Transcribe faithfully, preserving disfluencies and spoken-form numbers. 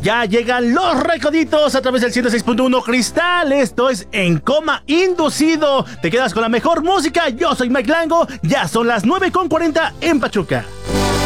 Ya llegan los Recoditos a través del ciento seis punto uno Cristal. Esto es En Coma Inducido. Te quedas con la mejor música. Yo soy Mike Lango. Ya son las nueve con cuarenta en Pachuca.